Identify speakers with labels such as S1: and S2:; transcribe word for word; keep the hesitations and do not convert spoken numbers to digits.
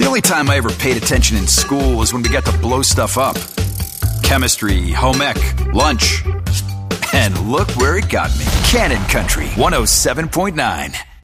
S1: The only time I ever paid attention in school was when we got to blow stuff up. Chemistry, home ec, lunch. And look where it got me. Cannon Country one oh seven point nine.